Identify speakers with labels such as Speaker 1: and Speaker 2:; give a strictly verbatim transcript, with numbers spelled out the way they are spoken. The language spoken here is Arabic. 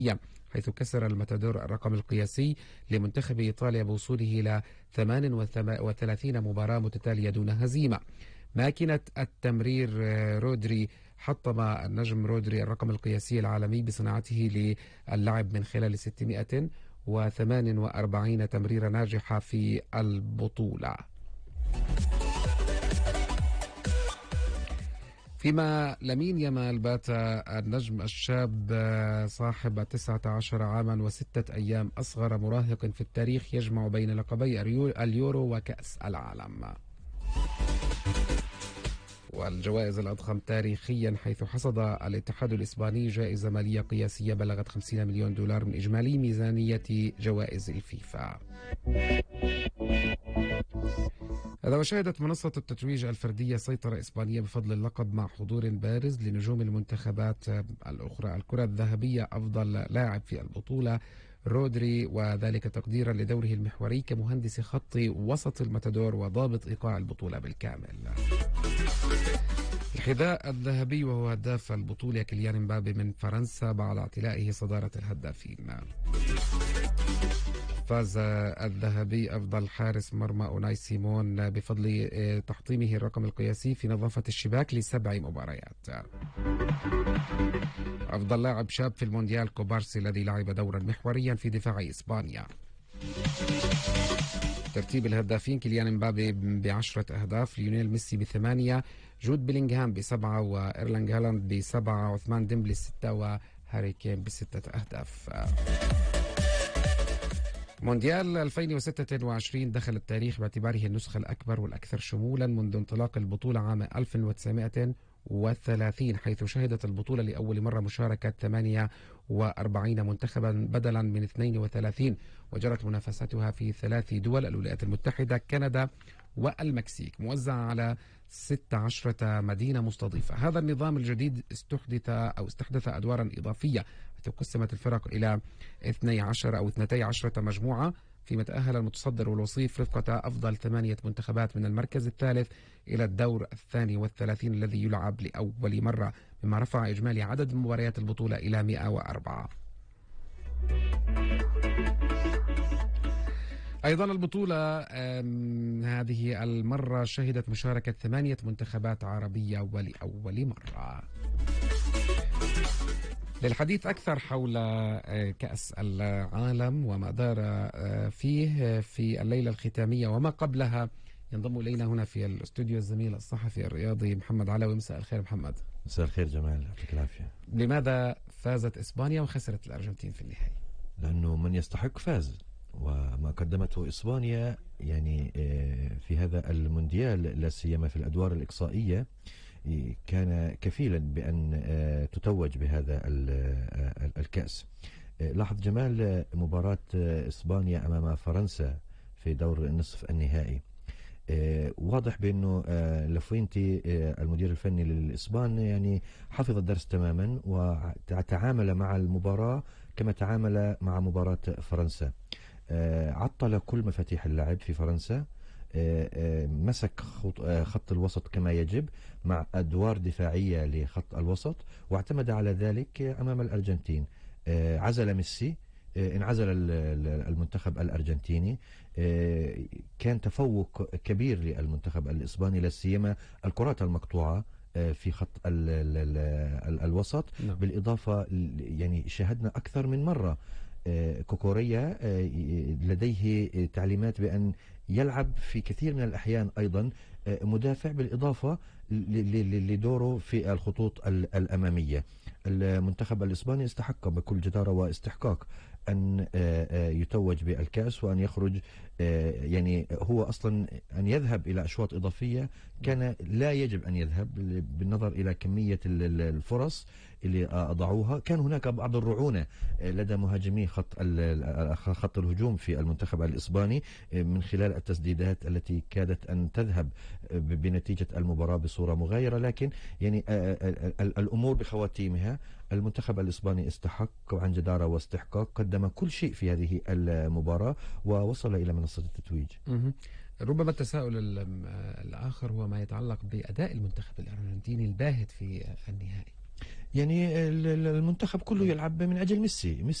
Speaker 1: حيث كسر الماتادور الرقم القياسي لمنتخب إيطاليا بوصوله إلى ثمان وثلاثين مباراة متتالية دون هزيمة. ماكينة التمرير رودري حطم النجم رودري الرقم القياسي العالمي بصناعته للعب من خلال ستمائة وثمانية وأربعين تمريرة ناجحة في البطولة. فيما لامين يامال بات النجم الشاب صاحب تسعة عشر عاما وستة أيام أصغر مراهق في التاريخ يجمع بين لقبي اليورو وكأس العالم. والجوائز الأضخم تاريخيا، حيث حصد الاتحاد الإسباني جائزة مالية قياسية بلغت خمسين مليون دولار من إجمالي ميزانية جوائز الفيفا. هذا وشهدت منصة التتويج الفردية سيطرة إسبانية بفضل اللقب مع حضور بارز لنجوم المنتخبات الأخرى. الكرة الذهبية أفضل لاعب في البطولة رودري، وذلك تقديرا لدوره المحوري كمهندس خط وسط الماتادور وضابط إيقاع البطولة بالكامل. الحذاء الذهبي وهو هداف البطولة كيليان امبابي من فرنسا بعد اعتلائه صدارة الهدافين. فاز الذهبي أفضل حارس مرمى أوناي سيمون بفضل تحطيمه الرقم القياسي في نظافة الشباك لسبع مباريات. أفضل لاعب شاب في المونديال كوبارسي الذي لعب دورا محوريا في دفاع إسبانيا. ترتيب الهدافين: كيليان امبابي بعشرة أهداف، ليونيل ميسي بثمانية، جود بيلينغهام بسبعة، وإيرلانغ هالاند بسبعة، عثمان ديمبلي ستة، وهاري كين بستة أهداف. مونديال ألفين وستة وعشرين دخل التاريخ باعتباره النسخة الأكبر والأكثر شمولا منذ انطلاق البطولة عام ألف وتسعمائة وثلاثين، حيث شهدت البطولة لأول مرة مشاركة ثمانية وأربعين منتخبا بدلا من اثنين وثلاثين، وجرت منافستها في ثلاث دول: الولايات المتحدة، كندا، والمكسيك، موزعة على ستة عشر مدينة مستضيفة. هذا النظام الجديد استحدث أو استحدث أدوارا إضافية، حيث قسمت الفرق إلى اثنتي عشرة أو اثنتي عشرة مجموعة، فيما تأهل المتصدر والوصيف رفقة أفضل ثمانية منتخبات من المركز الثالث إلى الدور الثاني والثلاثين الذي يلعب لأول مرة، مما رفع إجمالي عدد مباريات البطولة إلى مئة وأربعة. أيضا البطولة هذه المرة شهدت مشاركة ثمانية منتخبات عربية ولأول مرة. للحديث أكثر حول كأس العالم وما دار فيه في الليلة الختامية وما قبلها، ينضم إلينا هنا في الاستوديو الزميل الصحفي الرياضي محمد علاوي. مساء الخير محمد.
Speaker 2: مساء الخير جمال، يعطيك العافية.
Speaker 1: لماذا فازت إسبانيا وخسرت الأرجنتين في النهائي؟
Speaker 2: لأنه من يستحق فاز، وما قدمته إسبانيا يعني في هذا المونديال لا سيما في الأدوار الإقصائية كان كفيلا بأن تتوج بهذا الكأس. لاحظ جمال مباراة إسبانيا أمام فرنسا في دور النصف النهائي، واضح بأنه لافوينتي المدير الفني للإسبان يعني حفظ الدرس تماما وتعامل مع المباراة كما تعامل مع مباراة فرنسا. عطل كل مفاتيح اللعب في فرنسا، مسك خط الوسط كما يجب مع أدوار دفاعية لخط الوسط، واعتمد على ذلك أمام الأرجنتين. عزل ميسي، انعزل المنتخب الأرجنتيني، كان تفوق كبير للمنتخب الإسباني، لا سيما الكرات المقطوعة في خط ال ال ال الوسط. نعم. بالإضافة يعني شاهدنا أكثر من مرة كوكوريا لديه تعليمات بأن يلعب في كثير من الأحيان أيضا مدافع، بالإضافة لدوره في الخطوط الأمامية. المنتخب الإسباني استحق بكل جدارة واستحقاق أن يتوج بالكأس وأن يخرج، يعني هو أصلا أن يذهب إلى أشواط إضافية كان لا يجب أن يذهب بالنظر إلى كمية الفرص اللي أضعوها. كان هناك بعض الرعونة لدى مهاجمي خط خط الهجوم في المنتخب الإسباني من خلال التسديدات التي كادت أن تذهب بنتيجة المباراة بصورة مغايرة، لكن يعني الأمور بخواتيمها المنتخب الإسباني استحق عن جدارة واستحقاق، قدم كل شيء في هذه المباراة ووصل إلى منصة التتويج.
Speaker 1: ربما التساؤل الآخر هو ما يتعلق بأداء المنتخب الأرجنتيني الباهت في النهائي.
Speaker 2: يعني ال- ال- المنتخب كله يلعب من أجل ميسي.